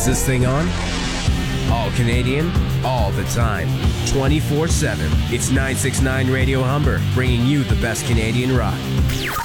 What's this thing on? All Canadian, all the time, 24/7. It's 969 Radio Humber, bringing you the best Canadian rock.